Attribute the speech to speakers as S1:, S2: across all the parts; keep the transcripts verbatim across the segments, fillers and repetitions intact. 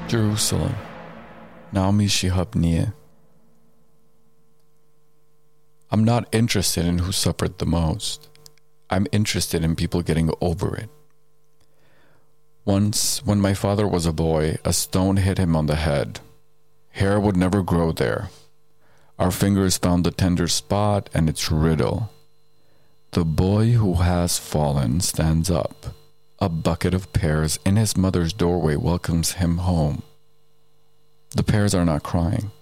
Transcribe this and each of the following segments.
S1: Jerusalem, Naomi Shihab. I'm not interested in who suffered the most. I'm interested in people getting over it. Once, when my father was a boy, a stone hit him on the head. Hair would never grow there. Our fingers found the tender spot and its riddle. The boy who has fallen stands up. A bucket of pears in his mother's doorway welcomes him home. The pears are not crying.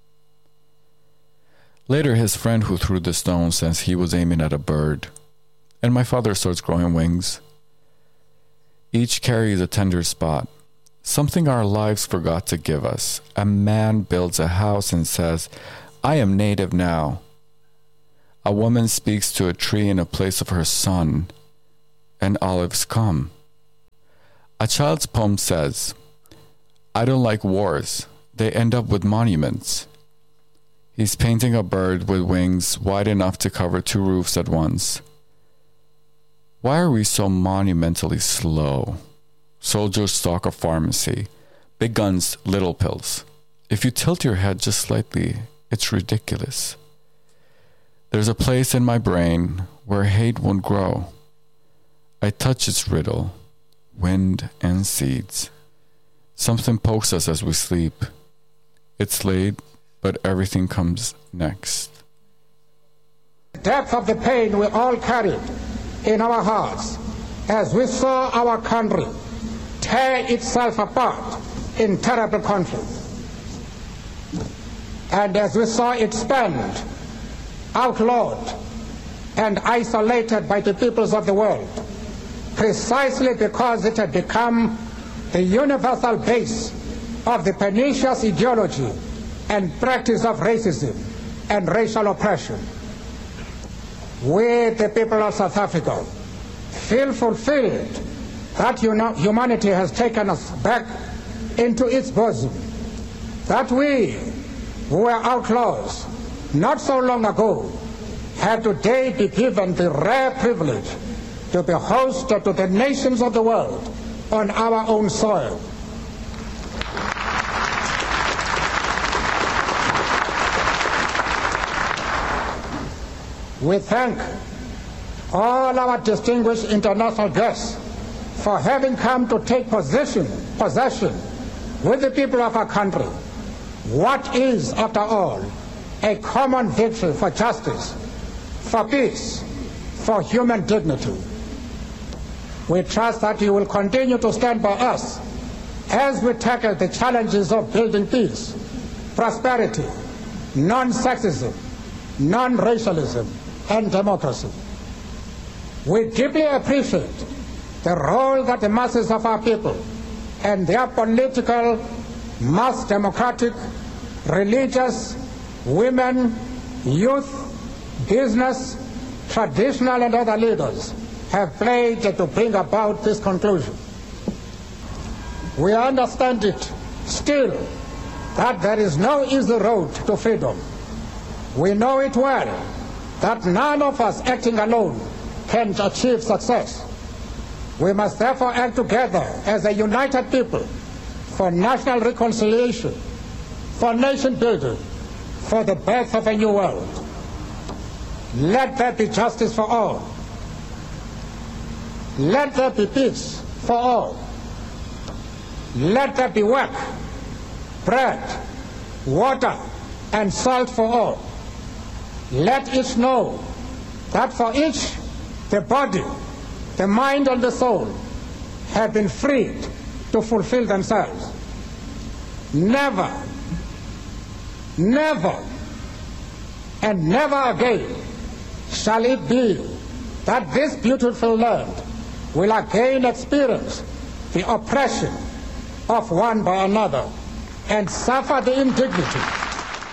S1: Later, his friend who threw the stone says he was aiming at a bird, and my father starts growing wings. Each carries a tender spot, something our lives forgot to give us. A man builds a house and says, "I am native now." A woman speaks to a tree in a place of her son, and olives come. A child's poem says, "I don't like wars. They end up with monuments." He's painting a bird with wings wide enough to cover two roofs at once. Why are we so monumentally slow? Soldiers stalk a pharmacy. Big guns, little pills. If you tilt your head just slightly, it's ridiculous. There's a place in my brain where hate won't grow. I touch its riddle, wind and seeds. Something pokes us as we sleep. It's late, but everything comes next.
S2: The depth of the pain we all carried in our hearts as we saw our country tear itself apart in terrible conflict. And as we saw it spent, outlawed, and isolated by the peoples of the world, precisely because it had become the universal base of the pernicious ideology and practice of racism and racial oppression. We, the people of South Africa, feel fulfilled that you know, humanity has taken us back into its bosom, that we, who were outlaws not so long ago, have today been given the rare privilege to be host to the nations of the world on our own soil. We thank all our distinguished international guests for having come to take possession, possession with the people of our country. What is, after all, a common victory for justice, for peace, for human dignity. We trust that you will continue to stand by us as we tackle the challenges of building peace, prosperity, non-sexism, non-racialism, and democracy. We deeply appreciate the role that the masses of our people and their political, mass democratic, religious, women, youth, business, traditional and other leaders have played to bring about this conclusion. We understand it still that there is no easy road to freedom. We know it well that none of us acting alone can achieve success. We must therefore act together as a united people for national reconciliation, for nation building, for the birth of a new world. Let there be justice for all. Let there be peace for all. Let there be work, bread, water, and salt for all. Let each know that for each, the body, the mind, and the soul have been freed to fulfill themselves. Never, never, and never again shall it be that this beautiful land will again experience the oppression of one by another and suffer the indignity